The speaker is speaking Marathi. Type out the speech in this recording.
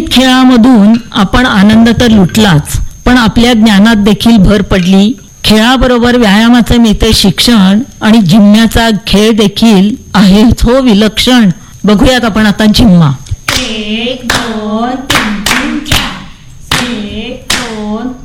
खेळामधून आपण आनंद तर लुटलाच, पण आपल्या ज्ञानात देखील भर पडली. खेळाबरोबर व्यायामाचे मिळते शिक्षण आणि जिम्म्याचा खेळ देखील आहे हो विलक्षण. बघूयात आपण आता जिम्मा. 1 2 3 4 1 2